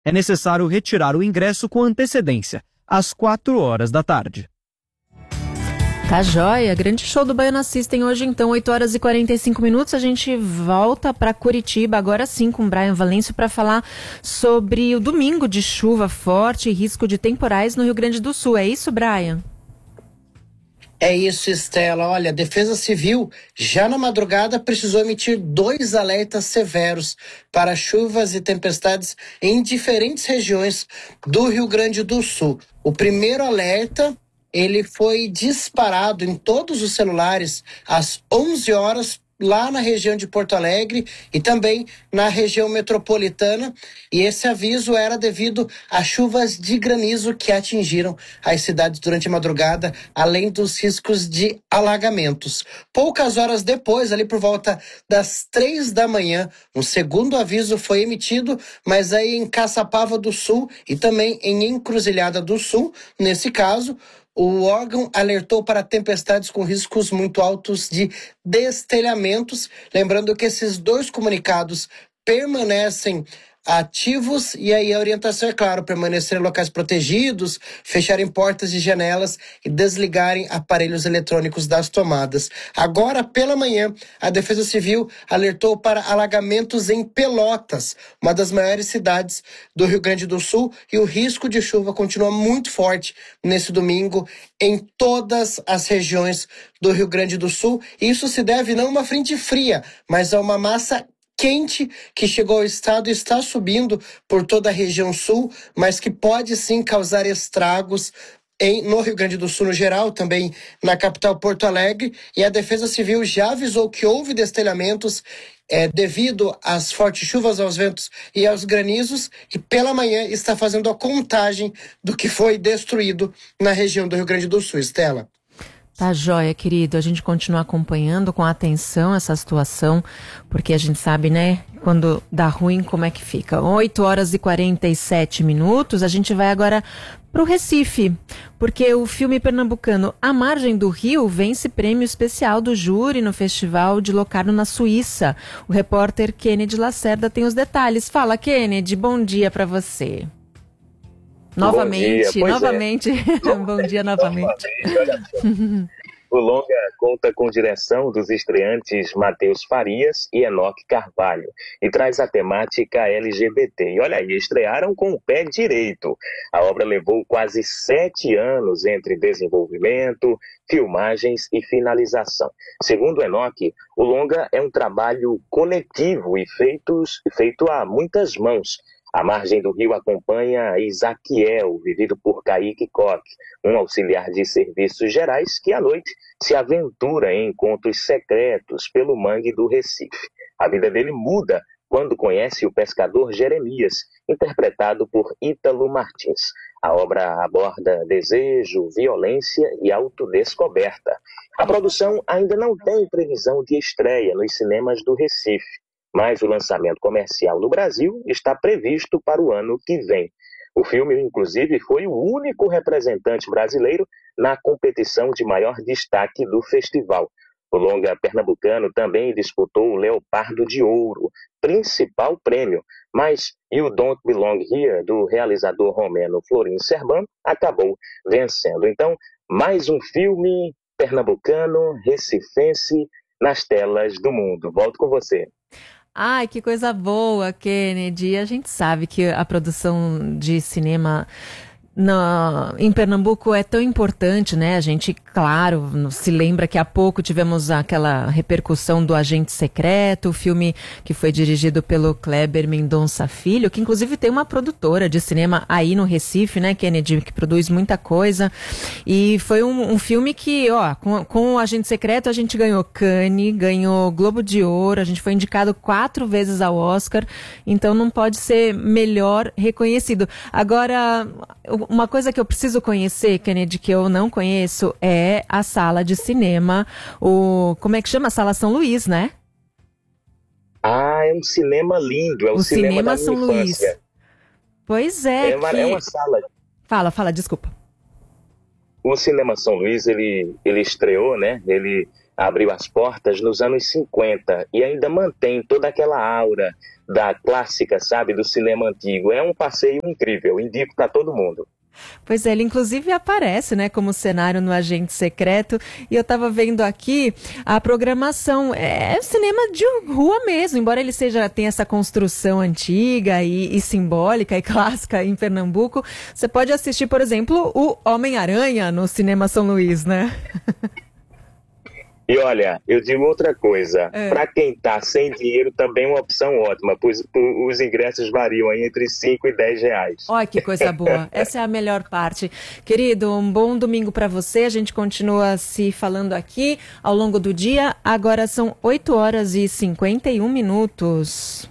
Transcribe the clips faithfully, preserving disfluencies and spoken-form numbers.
É necessário retirar o ingresso com antecedência, às quatro horas da tarde. Tá joia, grande show do Baiana System hoje então, oito horas e quarenta e cinco minutos, a gente volta para Curitiba, agora sim com o Brian Valêncio para falar sobre o domingo de chuva forte e risco de temporais no Rio Grande do Sul, é isso, Brian? É isso, Estela. Olha, a Defesa Civil já na madrugada precisou emitir dois alertas severos para chuvas e tempestades em diferentes regiões do Rio Grande do Sul. O primeiro alerta, ele foi disparado em todos os celulares às onze horas, lá na região de Porto Alegre e também na região metropolitana. E esse aviso era devido a chuvas de granizo que atingiram as cidades durante a madrugada, além dos riscos de alagamentos. Poucas horas depois, ali por volta das três da manhã, um segundo aviso foi emitido, mas aí em Caçapava do Sul e também em Encruzilhada do Sul. Nesse caso, o órgão alertou para tempestades com riscos muito altos de destelhamentos. Lembrando que esses dois comunicados permanecem ativos e aí a orientação é claro, permanecer em locais protegidos, fecharem portas e janelas e desligarem aparelhos eletrônicos das tomadas. Agora, pela manhã, a Defesa Civil alertou para alagamentos em Pelotas, uma das maiores cidades do Rio Grande do Sul, e o risco de chuva continua muito forte nesse domingo em todas as regiões do Rio Grande do Sul. Isso se deve não a uma frente fria, mas a uma massa quente que chegou ao estado e está subindo por toda a região sul, mas que pode sim causar estragos em, no Rio Grande do Sul no geral, também na capital Porto Alegre. E a Defesa Civil já avisou que houve destelhamentos é, devido às fortes chuvas, aos ventos e aos granizos, e pela manhã está fazendo a contagem do que foi destruído na região do Rio Grande do Sul. Estela. Tá joia, querido. A gente continua acompanhando com atenção essa situação, porque a gente sabe, né, quando dá ruim, como é que fica. oito horas e quarenta e sete minutos, a gente vai agora pro Recife, porque o filme pernambucano A Margem do Rio vence prêmio especial do júri no Festival de Locarno na Suíça. O repórter Kennedy Lacerda tem os detalhes. Fala, Kennedy, bom dia para você. Novamente, novamente. É. Bom dia novamente. novamente o longa conta com direção dos estreantes Matheus Farias e Enoque Carvalho e traz a temática L G B T. E olha aí, estrearam com o pé direito. A obra levou quase sete anos entre desenvolvimento, filmagens e finalização. Segundo Enoque, o longa é um trabalho coletivo e feitos, feito a muitas mãos. A Margem do Rio acompanha Isaquiel, vivido por Kaique Koch, um auxiliar de serviços gerais que à noite se aventura em encontros secretos pelo mangue do Recife. A vida dele muda quando conhece o pescador Jeremias, interpretado por Ítalo Martins. A obra aborda desejo, violência e autodescoberta. A produção ainda não tem previsão de estreia nos cinemas do Recife, mas o lançamento comercial no Brasil está previsto para o ano que vem. O filme, inclusive, foi o único representante brasileiro na competição de maior destaque do festival. O longa pernambucano também disputou o Leopardo de Ouro, principal prêmio, mas You Don't Belong Here, do realizador romeno Florin Serban, acabou vencendo. Então, mais um filme pernambucano, recifense, nas telas do mundo. Volto com você. Ai, que coisa boa, Kennedy. A gente sabe que a produção de cinema na, em Pernambuco é tão importante, né? A gente, claro, se lembra que há pouco tivemos aquela repercussão do Agente Secreto, o filme que foi dirigido pelo Kleber Mendonça Filho, que inclusive tem uma produtora de cinema aí no Recife, né, Kennedy, que produz muita coisa. E foi um, um filme que, ó, com, com o Agente Secreto a gente ganhou Cannes, ganhou Globo de Ouro, a gente foi indicado quatro vezes ao Oscar, então não pode ser melhor reconhecido. Agora, uma coisa que eu preciso conhecer, Kennedy, que eu não conheço, é a sala de cinema, o, como é que chama? A Sala São Luís, né? Ah, é um cinema lindo, é o, o cinema, cinema da São minha Luís. infância. Pois é, É uma, que... é uma sala. Fala, fala, desculpa. O Cinema São Luís, ele, ele estreou, né? Ele abriu as portas nos anos cinquenta e ainda mantém toda aquela aura da clássica, sabe, do cinema antigo. É um passeio incrível, indico para todo mundo. Pois é, ele inclusive aparece, né, como cenário no Agente Secreto, e eu tava vendo aqui a programação, é cinema de rua mesmo, embora ele seja, tenha essa construção antiga e, e simbólica e clássica em Pernambuco, você pode assistir, por exemplo, o Homem-Aranha no Cinema São Luís, né? E olha, eu digo outra coisa, é. Para quem tá sem dinheiro também é uma opção ótima, pois os ingressos variam aí entre cinco e dez reais. Olha que coisa boa, essa é a melhor parte. Querido, um bom domingo para você, a gente continua se falando aqui ao longo do dia, agora são oito horas e cinquenta e um minutos.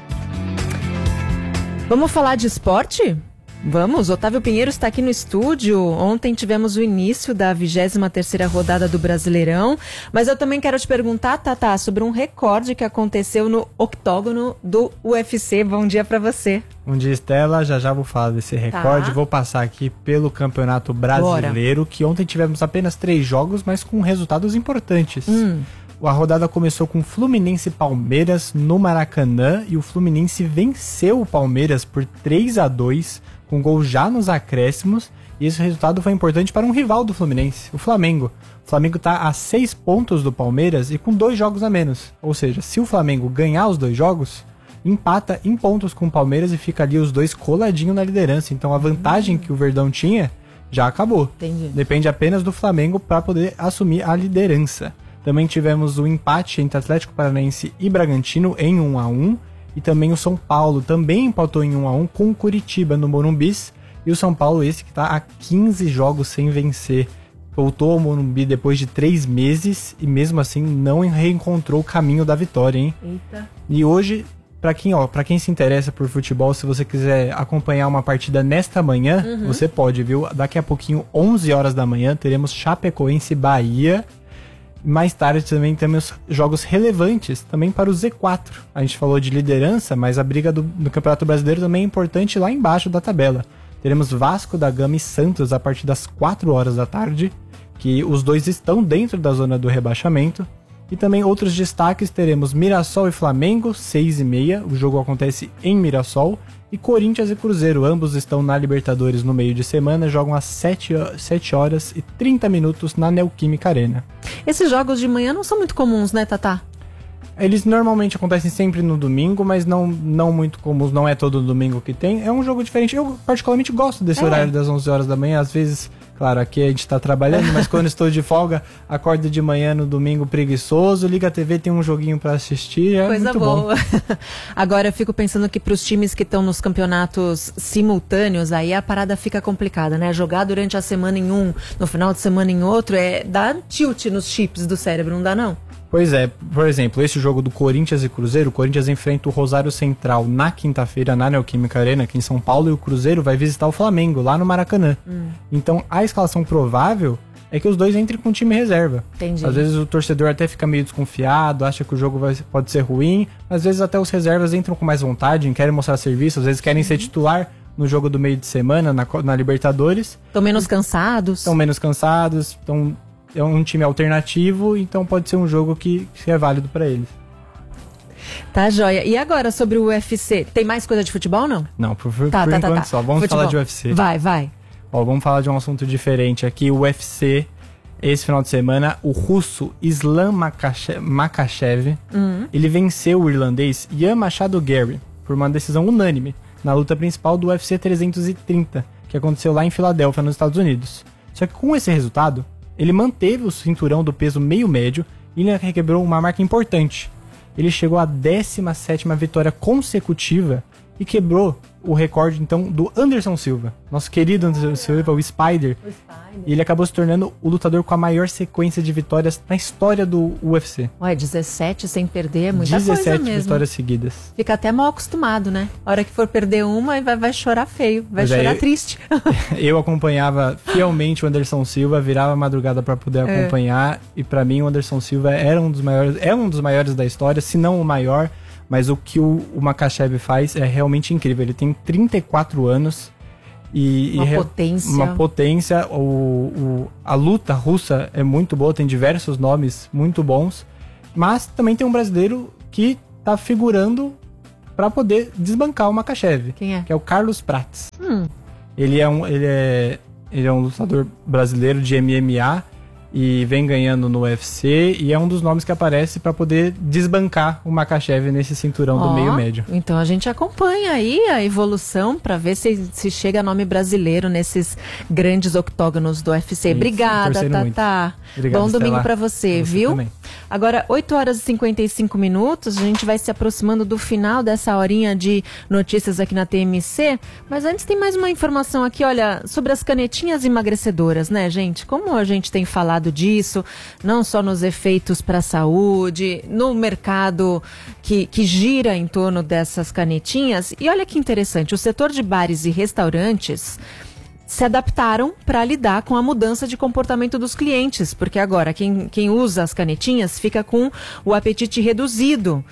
Vamos falar de esporte? Vamos, Otávio Pinheiro está aqui no estúdio. Ontem tivemos o início da vigésima terceira rodada do Brasileirão, mas eu também quero te perguntar, Tatá, sobre um recorde que aconteceu no octógono do U F C. Bom dia para você. Bom dia, Estela. Já já vou falar desse recorde. Tá. Vou passar aqui pelo Campeonato Brasileiro, Bora. Que ontem tivemos apenas três jogos, mas com resultados importantes. Hum. A rodada começou com Fluminense e Palmeiras no Maracanã e o Fluminense venceu o Palmeiras por três a dois, com gol já nos acréscimos, e esse resultado foi importante para um rival do Fluminense, o Flamengo. O Flamengo está a seis pontos do Palmeiras e com dois jogos a menos. Ou seja, se o Flamengo ganhar os dois jogos, empata em pontos com o Palmeiras e fica ali os dois coladinhos na liderança. Então a vantagem que o Verdão tinha já acabou. Entendi. Depende apenas do Flamengo para poder assumir a liderança. Também tivemos o empate entre Atlético Paranaense e Bragantino em um a um. E também o São Paulo também empatou em um a um com o Curitiba no Morumbis. E o São Paulo, esse que está há quinze jogos sem vencer. Voltou ao Morumbi depois de três meses e mesmo assim não reencontrou o caminho da vitória, hein? Eita. E hoje, para quem, ó, para quem se interessa por futebol, se você quiser acompanhar uma partida nesta manhã, uhum. você pode, viu? Daqui a pouquinho, onze horas da manhã, teremos Chapecoense e Bahia. Mais tarde também temos jogos relevantes também para o Z quatro. A gente falou de liderança, mas a briga do, do Campeonato Brasileiro também é importante lá embaixo da tabela. Teremos Vasco da Gama e Santos a partir das quatro horas da tarde, que os dois estão dentro da zona do rebaixamento. E também outros destaques, teremos Mirassol e Flamengo, seis e meia, o jogo acontece em Mirassol. E Corinthians e Cruzeiro, ambos estão na Libertadores no meio de semana, jogam às sete horas e trinta minutos na Neoquímica Arena. Esses jogos de manhã não são muito comuns, né, Tatá? Eles normalmente acontecem sempre no domingo, mas não, não muito comuns, não é todo domingo que tem. É um jogo diferente. Eu particularmente gosto desse é. horário das onze horas da manhã, às vezes... Claro, aqui a gente tá trabalhando, mas quando estou de folga, acordo de manhã no domingo preguiçoso, liga a T V, tem um joguinho pra assistir, é Coisa muito boa. bom. Agora eu fico pensando que pros times que estão nos campeonatos simultâneos, aí a parada fica complicada, né? Jogar durante a semana em um, no final de semana em outro, é dá tilt nos chips do cérebro, não dá não? Pois é, por exemplo, esse jogo do Corinthians e Cruzeiro, o Corinthians enfrenta o Rosário Central na quinta-feira na Neoquímica Arena, aqui em São Paulo, e o Cruzeiro vai visitar o Flamengo, lá no Maracanã. Hum. Então, a escalação provável é que os dois entrem com time reserva. Entendi. Às vezes o torcedor até fica meio desconfiado, acha que o jogo vai, pode ser ruim, às vezes até os reservas entram com mais vontade, querem mostrar serviço, às vezes querem uhum. ser titular no jogo do meio de semana, na, na Libertadores. Estão menos cansados. Estão menos cansados, estão... É um time alternativo, então pode ser um jogo que, que é válido para eles. Tá, joia. E agora sobre o U F C? Tem mais coisa de futebol, não? Não, por, por, tá, por tá, enquanto tá, tá. só. Vamos futebol. falar de U F C. Vai, vai. Ó, vamos falar de um assunto diferente aqui. O U F C, esse final de semana, o russo Islam Makhachev, uhum. ele venceu o irlandês Ian Machado Garry por uma decisão unânime na luta principal do U F C trezentos e trinta, que aconteceu lá em Filadélfia, nos Estados Unidos. Só que com esse resultado, ele manteve o cinturão do peso meio médio e ele requebrou uma marca importante. Ele chegou à décima sétima vitória consecutiva e quebrou o recorde, então, do Anderson Silva. Nosso querido Anderson Silva, o Spider. O Spider. E ele acabou se tornando o lutador com a maior sequência de vitórias na história do U F C. Ué, dezessete sem perder é muita dezessete coisa mesmo. vitórias seguidas. Fica até mal acostumado, né? A hora que for perder uma, vai, vai chorar feio, vai Mas chorar é, eu, triste. Eu acompanhava fielmente o Anderson Silva, virava madrugada para poder é. acompanhar. E para mim o Anderson Silva era um dos maiores, é um dos maiores da história, se não o maior. Mas o que o, o Makhachev faz é realmente incrível. Ele tem trinta e quatro anos E, uma e potência. Uma potência. O, o, a luta russa é muito boa, tem diversos nomes muito bons. Mas também tem um brasileiro que tá figurando para poder desbancar o Makhachev. Quem é? Que é o Carlos Prates. Hum. Ele é um, ele é, ele é um lutador brasileiro de M M A e vem ganhando no U F C e é um dos nomes que aparece para poder desbancar o Makhachev nesse cinturão oh, do meio médio. Então a gente acompanha aí a evolução para ver se, se chega nome brasileiro nesses grandes octógonos do U F C. Isso, obrigada, Tatá. Obrigado, bom domingo para você, você, viu? Também. Agora, oito horas e cinquenta e cinco minutos, a gente vai se aproximando do final dessa horinha de notícias aqui na T M C, mas antes tem mais uma informação aqui, olha, sobre as canetinhas emagrecedoras, né, gente? Como a gente tem falado disso, não só nos efeitos para a saúde, no mercado que, que gira em torno dessas canetinhas, e olha que interessante, o setor de bares e restaurantes se adaptaram para lidar com a mudança de comportamento dos clientes, porque agora quem, quem usa as canetinhas fica com o apetite reduzido,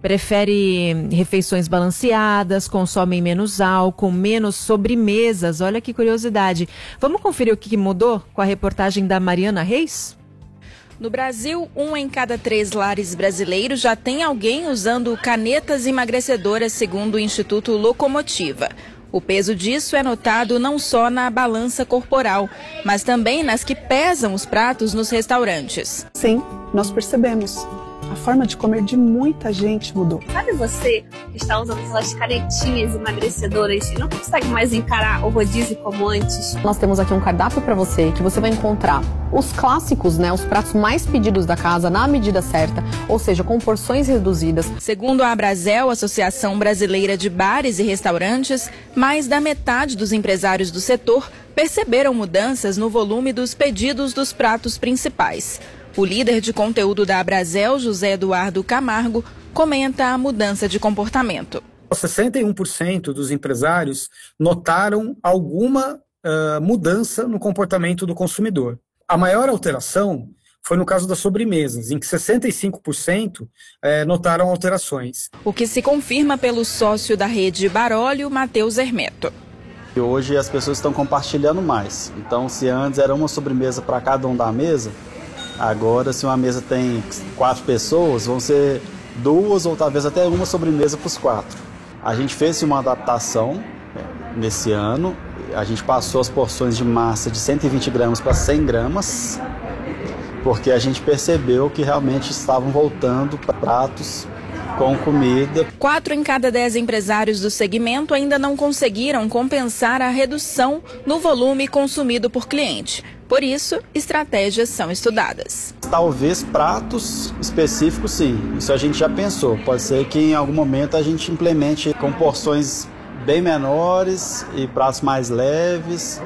prefere refeições balanceadas, consomem menos álcool, menos sobremesas. Olha que curiosidade. Vamos conferir o que mudou com a reportagem da Mariana Reis? No Brasil, um em cada três lares brasileiros já tem alguém usando canetas emagrecedoras, segundo o Instituto Locomotiva. O peso disso é notado não só na balança corporal, mas também nas que pesam os pratos nos restaurantes. Sim, nós percebemos. A forma de comer de muita gente mudou. Sabe você que está usando aquelas canetinhas emagrecedoras e não consegue mais encarar o rodízio como antes? Nós temos aqui um cardápio para você, que você vai encontrar os clássicos, né, os pratos mais pedidos da casa na medida certa, ou seja, com porções reduzidas. Segundo a Abrazel, Associação Brasileira de Bares e Restaurantes, mais da metade dos empresários do setor perceberam mudanças no volume dos pedidos dos pratos principais. O líder de conteúdo da Abrazel, José Eduardo Camargo, comenta a mudança de comportamento. sessenta e um por cento dos empresários notaram alguma uh, mudança no comportamento do consumidor. A maior alteração foi no caso das sobremesas, em que sessenta e cinco por cento eh, notaram alterações. O que se confirma pelo sócio da rede Barólio, Matheus Hermeto. Hoje as pessoas estão compartilhando mais. Então, se antes era uma sobremesa para cada um da mesa, agora, se uma mesa tem quatro pessoas, vão ser duas ou talvez até uma sobremesa para os quatro. A gente fez uma adaptação nesse ano. A gente passou as porções de massa de cento e vinte gramas para cem gramas, porque a gente percebeu que realmente estavam voltando para pratos com comida. Quatro em cada dez empresários do segmento ainda não conseguiram compensar a redução no volume consumido por cliente. Por isso, estratégias são estudadas. Talvez pratos específicos, sim. Isso a gente já pensou. Pode ser que em algum momento a gente implemente com porções bem menores e pratos mais leves.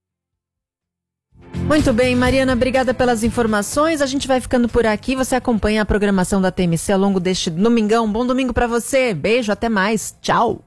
Muito bem, Mariana, obrigada pelas informações. A gente vai ficando por aqui. Você acompanha a programação da T M C ao longo deste domingão. Bom domingo para você. Beijo, até mais. Tchau.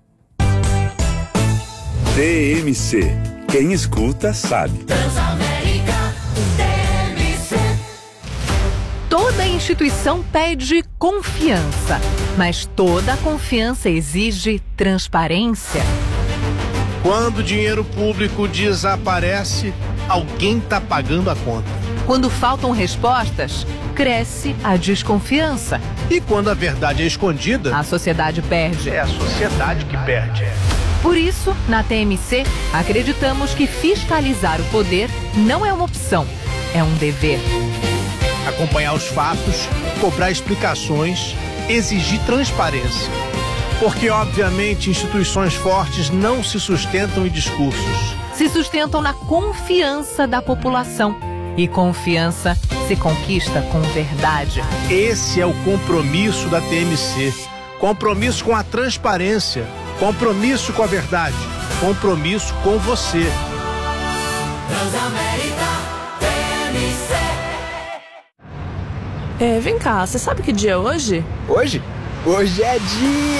T M C. Quem escuta sabe. Transamérica, T M C. Toda instituição pede confiança, mas toda confiança exige transparência. Quando o dinheiro público desaparece, alguém está pagando a conta. Quando faltam respostas, cresce a desconfiança. E quando a verdade é escondida, a sociedade perde. É a sociedade que perde. Por isso, na T M C, acreditamos que fiscalizar o poder não é uma opção, é um dever. Acompanhar os fatos, cobrar explicações, exigir transparência. Porque, obviamente, instituições fortes não se sustentam em discursos. Se sustentam na confiança da população. E confiança se conquista com verdade. Esse é o compromisso da T M C. Compromisso com a transparência. Compromisso com a verdade. Compromisso com você. Transamérica, T M C. É, vem cá, você sabe que dia é hoje? Hoje? Hoje é dia